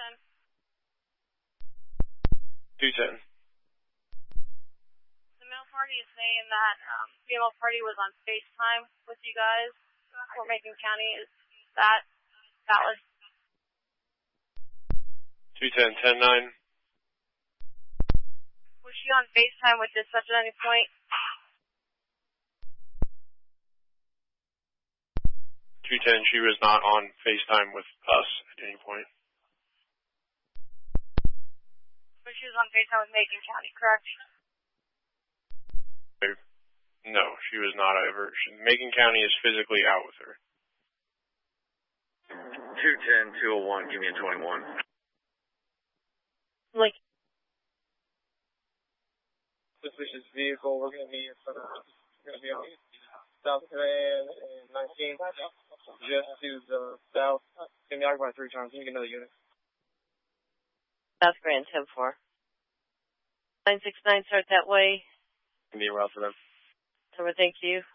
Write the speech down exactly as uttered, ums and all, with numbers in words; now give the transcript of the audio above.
ten. two ten. The male party is saying that um, female party was on FaceTime with you guys for Macon County. Is that valid? two ten, ten nine. Was she on FaceTime with dispatch at any point? two ten, she was not on FaceTime with us at any point. But she was on FaceTime with Macon County, correct? No, she was not ever. She, Macon County is physically out with her. two ten, two oh one, give me a twenty-one. Like, suspicious vehicle, we're going to be in front of, we're going to be on South Grand and nineteen, just to the south. It's going to be occupied three times. You can get another unit. South Grand, ten four. nine six nine, start that way. Give me a route for them. Tell me thank you.